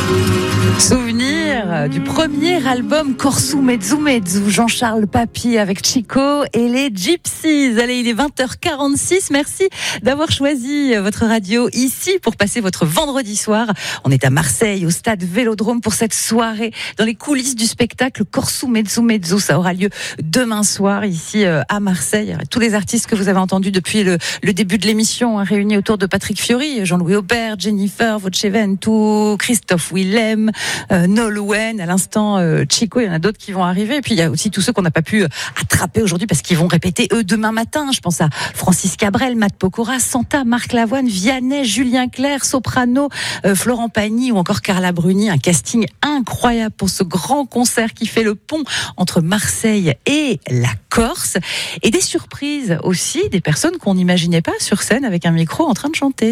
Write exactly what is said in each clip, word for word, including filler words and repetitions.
Souvenir du premier album Corso Mezzo Mezzo, Jean-Charles Papy avec Chico et les Gypsies. Allez, il est vingt heures quarante-six. Merci d'avoir choisi votre radio ici pour passer votre vendredi soir. On est à Marseille, au stade Vélodrome pour cette soirée dans les coulisses du spectacle Corso Mezzo Mezzo. Ça aura lieu demain soir ici à Marseille. Tous les artistes que vous avez entendus depuis le, le début de l'émission, hein, réunis autour de Patrick Fiori, Jean-Louis Aubert, Jennifer Voceventu, Christophe Willem, Euh, Nolwenn, à l'instant euh, Chico, il y en a d'autres qui vont arriver. Et puis il y a aussi tous ceux qu'on n'a pas pu euh, attraper aujourd'hui parce qu'ils vont répéter eux demain matin. Je pense à Francis Cabrel, Matt Pokora, Santa, Marc Lavoine, Vianney, Julien Clerc, Soprano, euh, Florent Pagny ou encore Carla Bruni. Un casting incroyable pour ce grand concert qui fait le pont entre Marseille et la Corse. Et des surprises aussi, des personnes qu'on n'imaginait pas sur scène avec un micro en train de chanter.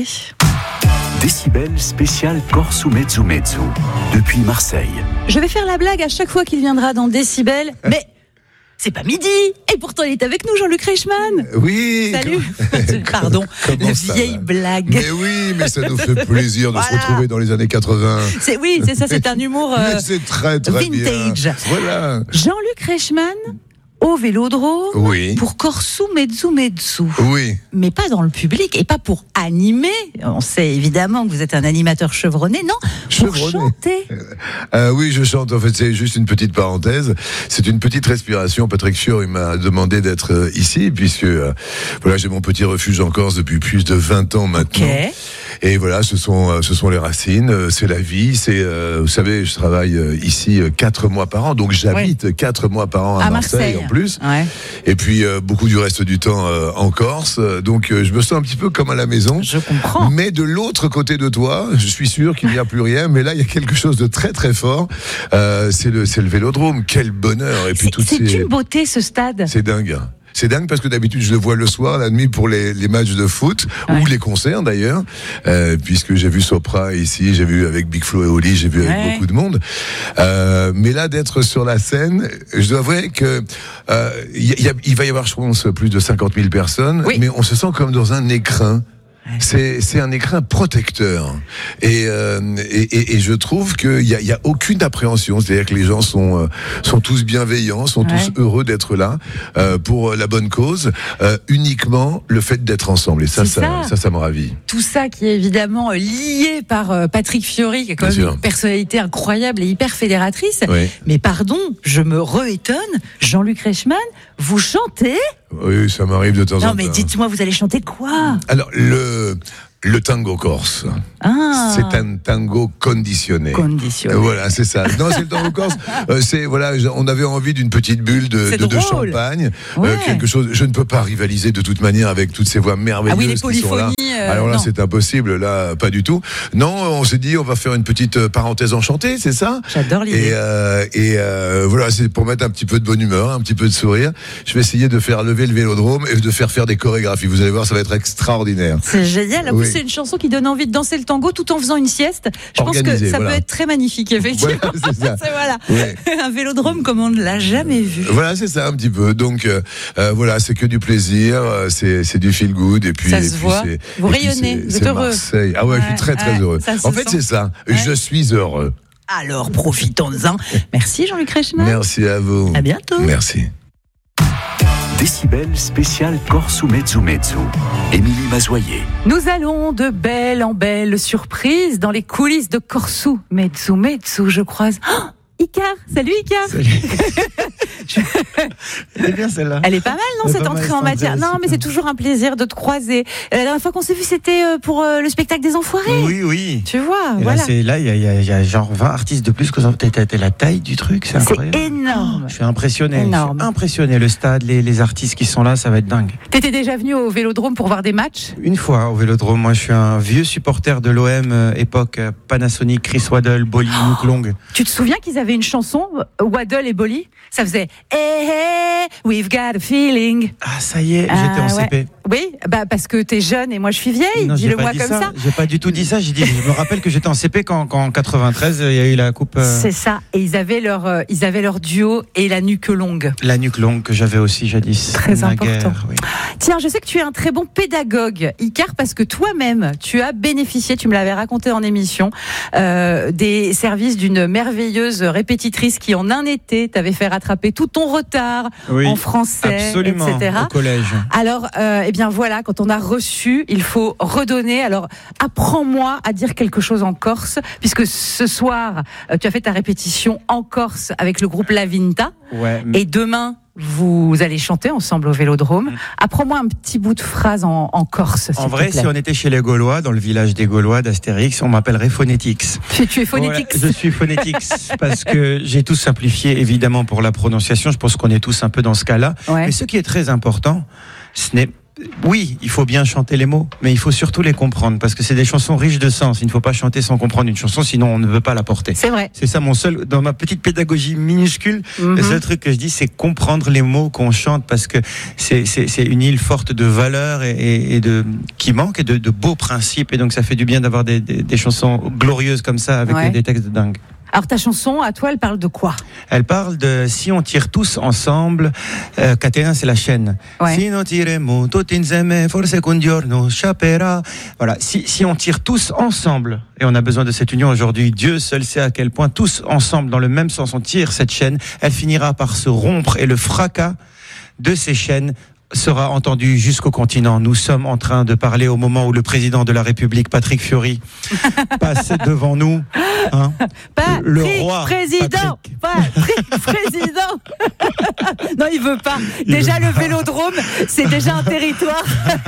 Décibel spécial Corso Mezzo Mezzo, depuis Marseille. Je vais faire la blague à chaque fois qu'il viendra dans Décibel, mais c'est pas midi. Et pourtant, il est avec nous, Jean-Luc Reichmann. Oui. Salut. Pardon, Comment la ça vieille va blague. Mais oui, mais ça nous fait plaisir de Voilà. se retrouver dans les années quatre-vingts. C'est, oui, c'est ça, c'est un humour euh, Mais c'est très, très vintage. bien. Voilà. Jean-Luc Reichmann au Vélodrome Oui. pour Corso Mezzo Mezzo. Oui. Mais pas dans le public et pas pour animer. On sait évidemment que vous êtes un animateur chevronné, non, pour Chevronné. chanter. Euh, oui, je chante. En fait, c'est juste une petite parenthèse. C'est une petite respiration. Patrick Fiori m'a demandé d'être euh, ici, puisque euh, voilà, j'ai mon petit refuge en Corse depuis plus de vingt ans maintenant. Ok. Et voilà, ce sont euh, ce sont les racines, euh, c'est la vie. C'est, euh, vous savez, je travaille euh, ici euh, quatre mois par an, donc j'habite Ouais. quatre mois par an à, À Marseille, Marseille. en plus. Ouais. Et puis euh, beaucoup du reste du temps euh, en Corse. Donc euh, je me sens un petit peu comme à la maison. Je comprends. Mais de l'autre côté de toi, je suis sûr qu'il n'y a plus rien. Mais là, il y a quelque chose de très très fort. Euh, c'est le c'est le Vélodrome. Quel bonheur. Et puis C'est, toutes c'est ces... une beauté ce stade. C'est dingue. C'est dingue parce que d'habitude je le vois le soir, la nuit pour les, les matchs de foot Ouais. ou les concerts d'ailleurs, euh, puisque j'ai vu Sopra ici, j'ai vu avec Big Flo et Oli, j'ai vu avec Ouais. beaucoup de monde. Euh, mais là d'être sur la scène, je dois avouer que euh, y, y a, il va y avoir, je pense, plus de cinquante mille personnes, Oui. mais on se sent comme dans un écrin. C'est, c'est un écrin protecteur et, euh, et, et, et je trouve qu'il y a, il y a aucune appréhension, c'est-à-dire que les gens sont, euh, sont tous bienveillants, sont Ouais. tous heureux d'être là euh, pour la bonne cause, euh, uniquement le fait d'être ensemble et ça, C'est ça, ça. ça, ça me ravit. Tout ça qui est évidemment lié par euh, Patrick Fiori, qui est quand Bien même sûr. une personnalité incroyable et hyper fédératrice. Oui. Mais pardon, je me re-étonne, Jean-Luc Reichmann, vous chantez ? Oui, ça m'arrive de temps en Non temps. mais dites-moi, vous allez chanter quoi ? Alors le le tango corse, Ah, c'est un tango conditionné. conditionné. Voilà, c'est ça. Non, c'est le tango corse. Euh, c'est voilà, on avait envie d'une petite bulle de, C'est de, de drôle. champagne, Ouais. euh, quelque chose. Je ne peux pas rivaliser de toute manière avec toutes ces voix merveilleuses Ah oui, les qui sont là. polyphonies, euh, Alors là, non. c'est impossible. Là, pas du tout. Non, on s'est dit, on va faire une petite euh, parenthèse enchantée, c'est ça. J'adore l'idée. Et, euh, et euh, voilà, c'est pour mettre un petit peu de bonne humeur, un petit peu de sourire. Je vais essayer de faire lever le Vélodrome et de faire faire des chorégraphies. Vous allez voir, ça va être extraordinaire. C'est génial. En Oui. plus, c'est une chanson qui donne envie de danser le tango tout en faisant une sieste. Je pense Organisé, que ça voilà. peut être très magnifique, effectivement. Voilà, c'est ça. C'est voilà. Ouais. Un vélodrome comme on ne l'a jamais vu. Voilà, c'est ça un petit peu. Donc euh, euh, voilà, c'est que du plaisir, euh, c'est c'est du feel good et puis Ça et se puis voit. c'est- Vous et puis rayonnez, c'est- vous c'est êtes heureux. Marseille. Ah ouais, je suis Ouais, très très ouais, heureux. ça se En fait, sent. c'est ça. Ouais. Je suis heureux. Alors, profitons-en. Merci Jean-Luc Reichmann. Merci à vous. À bientôt. Merci. Décibel spécial Corso Mezzo Mezzo, Émilie Mazoyer. Nous allons de belle en belle surprise dans les coulisses de Corso Mezzo Mezzo. Je croise oh, Icar. Salut Icar. Salut. Elle est bien celle-là. Elle est pas mal, non, Elle est cette pas mal, entrée en cette matière. entrée, Non, mais super. c'est toujours un plaisir de te croiser. Euh, La dernière fois qu'on s'est vu, c'était euh, pour euh, le spectacle des Enfoirés. Oui, oui. Tu vois, Et voilà. là, c'est, là, il y, a- il y a- il y a genre vingt artistes de plus que ça. T'as, t'as- t'as la taille du truc, c'est C'est incroyable. énorme. Je suis impressionné. Énorme. Je suis impressionné. Le stade, les, les artistes qui sont là, ça va être dingue. T'étais déjà venu au Vélodrome pour voir des matchs ? Une fois au Vélodrome, moi je suis un vieux supporter de l'O M, euh, époque euh, Panasonic, Chris Waddle, Bolly, Luke Long. Tu te souviens qu'ils avaient une chanson, euh, Waddle et Bolly ? Ça faisait Hey, hey, we've got a feeling. Ah, ça y est, Ah, j'étais en ouais. C P. Oui, bah parce que t'es jeune et moi je suis vieille. Non, j'ai Dis-le pas moi dit comme ça. J'ai pas du tout dit ça. J'ai dit, je me rappelle que j'étais en C P quand, quand en quatre-vingt-treize, il y a eu la coupe. Euh, C'est ça. Et ils avaient leur, euh, ils avaient leur duo et la nuque longue. la nuque longue que j'avais aussi jadis. Très Naguère, important. oui. Tiens, je sais que tu es un très bon pédagogue, Icar, parce que toi-même, tu as bénéficié, tu me l'avais raconté en émission, euh, des services d'une merveilleuse répétitrice qui, en un été, t'avait fait rattraper tout ton retard Oui, en français, absolument, et cetera. au collège. Alors, euh, eh bien voilà, quand on a reçu, il faut redonner. Alors, apprends-moi à dire quelque chose en corse, puisque ce soir, euh, tu as fait ta répétition en Corse avec le groupe La Vinta, Ouais. et demain, vous allez chanter ensemble au Vélodrome. Apprends-moi un petit bout de phrase en, en Corse, s'il En te vrai, plaît. si on était chez les Gaulois, dans le village des Gaulois d'Astérix, on m'appellerait Phonetix. Tu, tu es phonétique. Voilà, je suis Phonetix parce que j'ai tout simplifié, évidemment, pour la prononciation. Je pense qu'on est tous un peu dans ce cas-là. Ouais. Mais ce qui est très important, ce n'est oui, il faut bien chanter les mots, mais il faut surtout les comprendre parce que c'est des chansons riches de sens. Il ne faut pas chanter sans comprendre une chanson, sinon on ne veut pas la porter. C'est vrai. C'est ça mon seul, dans ma petite pédagogie minuscule, Mhm. le seul truc que je dis, c'est comprendre les mots qu'on chante parce que c'est, c'est, c'est une île forte de valeurs et, et, et de, qui manque et de, de beaux principes. Et donc ça fait du bien d'avoir des, des, des chansons glorieuses comme ça avec Ouais. des textes de dingue. Alors ta chanson, à toi, elle parle de quoi? Elle parle de si on tire tous ensemble, euh, catena c'est la chaîne. Ouais. Si nous tiremo tutti insieme, forse un giorno sciaperà. Voilà, si, si on tire tous ensemble, et on a besoin de cette union aujourd'hui, Dieu seul sait à quel point, tous ensemble, dans le même sens, on tire cette chaîne, elle finira par se rompre et le fracas de ces chaînes sera entendu jusqu'au continent. Nous sommes en train de parler au moment où le président de la République, Patrick Fiori, passe devant nous. Hein, Patrick, le roi président. Patrick, président. Non, il veut pas. Il Déjà, veut le pas. Vélodrome, c'est déjà un territoire.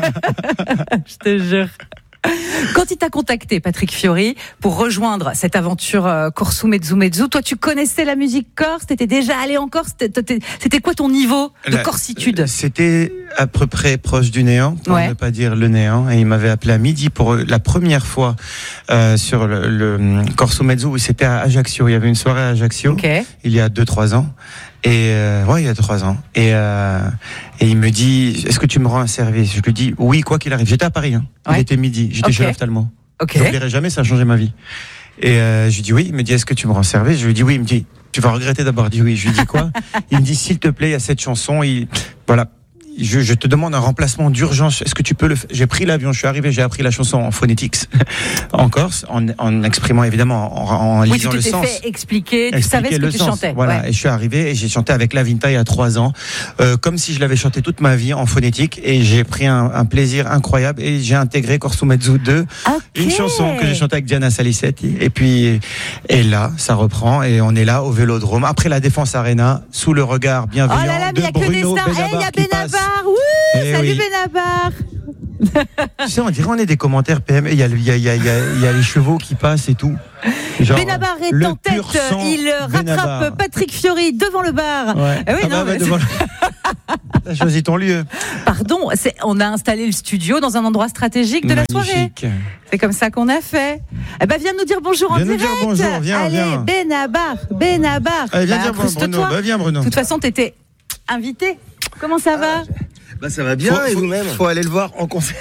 Je te jure. Quand il t'a contacté, Patrick Fiori, pour rejoindre cette aventure euh, Corsu Mezzu Mezzu, toi, tu connaissais la musique corse, t'étais déjà allé en Corse, t'étais- c'était quoi ton niveau de La- corsitude? C'était à peu près proche du néant, pour Ouais. ne pas dire le néant. Et il m'avait appelé à midi pour la première fois euh, sur le, le Corso Mezzo. C'était à Ajaccio. Il y avait une soirée à Ajaccio Ok. il y a deux trois ans. Et euh, ouais, il y a trois ans. Et euh, et il me dit, est-ce que tu me rends un service? Je lui dis oui, quoi qu'il arrive. J'étais à Paris. Hein. Ouais. Il était midi. J'étais Ok. chez l'ophtalmo. Ok. Je n'oublierai jamais. Ça a changé ma vie. Et euh, je lui dis oui. Il me dit, est-ce que tu me rends service? Je lui dis oui. Il me dit, tu vas regretter d'avoir dit oui. Je lui dis quoi? Il me dit, s'il te plaît, il y a cette chanson. Il... Voilà. Je, je te demande un remplacement d'urgence. Est-ce que tu peux le faire? J'ai pris l'avion, je suis arrivé, j'ai appris la chanson en phonétique en Corse, en, en exprimant évidemment, en, en Oui, tu lisant le t'étais sens. fait expliquer, tu Expliquer savais ce que le tu sens. chantais. Voilà, Ouais. et je suis arrivé et j'ai chanté avec La Vinta il y a trois ans, euh, comme si je l'avais chanté toute ma vie en phonétique, et j'ai pris un, un plaisir incroyable et j'ai intégré Corsu Mezzu deux, Ok. une chanson que j'ai chantée avec Diana Salicetti, et puis et là ça reprend et on est là au Vélodrome après la Défense Arena sous le regard Oh bienveillant là là, mais il de n'y a que des Bruno stars. Eh, il y a Benabar qui passe. Benabar. Oui, Eh salut oui. Benabar. Tu sais, on dirait on est des commentaires P M. Il y a, il y a, il y a, il y a, il y a les chevaux qui passent et tout. Genre, Benabar est le en tête. pur sang Il rattrape Benabar. Patrick Fiori devant le bar. Ouais. Ah oui, Ah non, bah, bah, mais devant le- T'as choisi ton lieu. Pardon, c'est- on a installé le studio dans un endroit stratégique de la soirée. Magnifique. C'est comme ça qu'on a fait. Eh ben, viens nous dire bonjour en Viens nous direct. dire bonjour, viens, Allez, viens. Benabar, Benabar. Allez, viens Bah, dire Bruno. incruste-toi. Bah, viens Bruno. De toute façon, t'étais invité. Comment ça va? Bah ça va bien Faut- et faut- vous-même. Faut aller le voir en concert.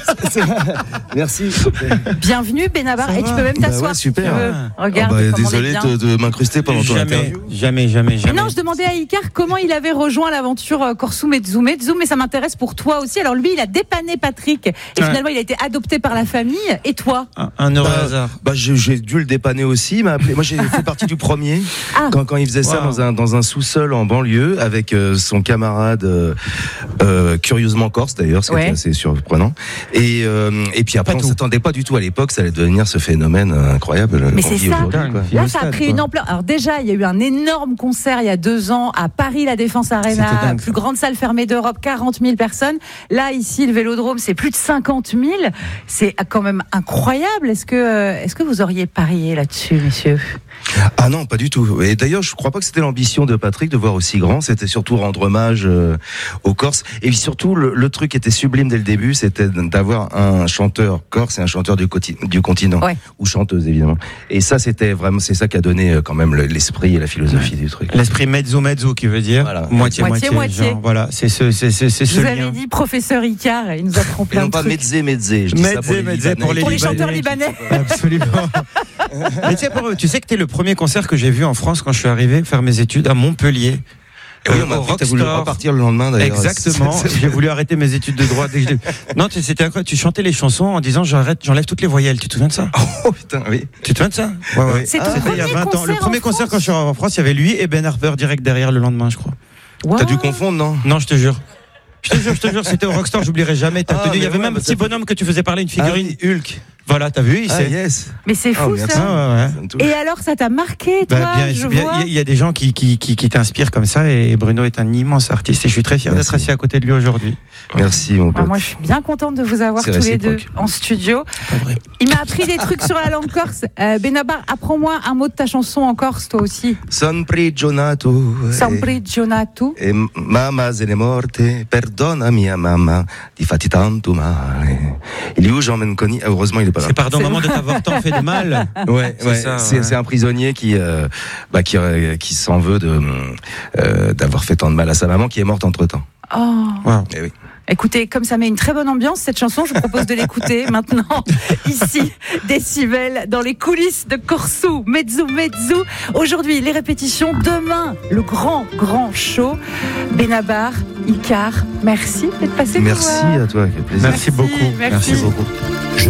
Merci. Bienvenue Benabar. Ça Et va tu peux même Bah t'asseoir ouais, si tu super. veux. Ah Regarde bah, comme on est désolé bien. de, de m'incruster pendant ton Jamais, interview. jamais, jamais, jamais. Non, je demandais à Icar comment il avait rejoint l'aventure euh, Corsu Mezzu Mezzu, mais ça m'intéresse pour toi aussi. Alors lui, il a dépanné Patrick et Ouais. finalement, il a été adopté par la famille. Et toi? Un, un heureux Bah, hasard. Bah je- j'ai dû le dépanner aussi. Il m'a appelé. Moi j'ai fait partie du premier Ah. quand quand il faisait ça Wow. dans un dans un sous-sol en banlieue avec euh, son camarade euh, euh, curieusement corse d'ailleurs, ce qui Ouais. était assez surprenant. Et euh, et puis après Pas on tout. s'attendait pas du tout à l'époque ça allait devenir ce phénomène euh, incroyable. Mais qu'on c'est vit ça. aujourd'hui, quoi. Là, Au ça a stade, pris quoi. une ampleur. Alors déjà, il y a eu un énorme concert il y a deux ans à Paris, la Défense Arena, C'était dingue, plus ça. grande salle fermée d'Europe, quarante mille personnes. Là, ici, le Vélodrome, c'est plus de cinquante mille. C'est quand même incroyable. Est-ce que, euh, est-ce que vous auriez parié là-dessus, messieurs? Ah non, pas du tout. Et d'ailleurs, je crois pas que c'était l'ambition de Patrick de voir aussi grand. C'était surtout rendre hommage euh, aux Corses. Et surtout, le, le truc était sublime dès le début, c'était d'avoir un chanteur corse et un chanteur du, coti- du continent, Ouais. ou chanteuse évidemment. Et ça, c'était vraiment, c'est ça qui a donné euh, quand même le- l'esprit et la philosophie du truc. L'esprit mezzo mezzo qui veut dire Voilà. moitié Moitié, moitié. moitié. genre, voilà, c'est ce, c'est, c'est, c'est ce Vous avez lien. dit professeur Icare, il nous apprend Et plein non de pas trucs. mezzé, mezzé. Je dis ça pour Mezzé, les mezzé Libanais. pour les Pour les Libanais. chanteurs libanais. Absolument. Mais tu sais, pour- tu sais que t'es le premier concert que j'ai vu en France quand je suis arrivé faire mes études à Montpellier. Et oui, Euh, on m'a au appris que t'as voulu Rockstar. repartir le lendemain d'ailleurs. Exactement. C'est- c'est- J'ai voulu arrêter mes études de droit. Dès que je- Non, tu- c'était incroyable. Tu chantais les chansons en disant j'arrête, j'enlève toutes les voyelles. Tu te souviens de ça? Oh putain, oui. Tu te souviens de ça? Ouais, ouais. C'est Ah, ton C'était il y a premier vingt ans. Le concert premier en concert France quand je suis en France, il y avait lui et Ben Harper direct derrière le lendemain, je crois. T'as dû Wow. confondre, non? Non, je te jure. Je te jure, je te jure, c'était au Rockstar, j'oublierai jamais. T'as Ah, tenu- il y mais avait ouais, même un bah, petit ça fait- bonhomme que tu faisais parler, une figurine. Ah oui, Hulk. Voilà, t'as vu, il Ah sait. yes. Mais c'est fou Oh, merci. ça. Ah, ouais, ouais. Ça me touche. Et alors, ça t'a marqué, toi, Bah, bien, je bien, vois. il y a- il y, a des gens qui, qui, qui, qui t'inspirent comme ça et Bruno est un immense artiste et je suis très fier Merci. d'être assis à côté de lui aujourd'hui. Merci mon Ah, pote. moi, je suis bien contente de vous avoir C'est tous les deux réciproque. en studio. Pas vrai. Il m'a appris des trucs sur la langue corse. Euh, Benabar, apprends-moi un mot de ta chanson en corse, toi aussi. Son prigionato. Sempre Gionatu. E mamma se ne morte, perdona mia mamma, ti fatti tanto male. Il est où Jean Menconi? Ah, heureusement, il est pas là. C'est pardon, maman, de t'avoir tant fait de mal. Ouais, C'est ouais. ça, c'est, ouais. c'est un prisonnier qui, euh, bah, qui, euh, qui s'en veut de, euh, d'avoir fait tant de mal à sa maman, qui est morte entre temps. Oh. Wow. Eh oui. Écoutez, comme ça met une très bonne ambiance, cette chanson, je vous propose de l'écouter maintenant, ici, Décibel, dans les coulisses de Corsou, Mezzu Mezzu. Aujourd'hui, les répétitions. Demain, le grand, grand show. Benabar, Icare, merci d'être passé nous Merci voir. à toi, quel plaisir. Merci, Merci, beaucoup. merci. Merci beaucoup.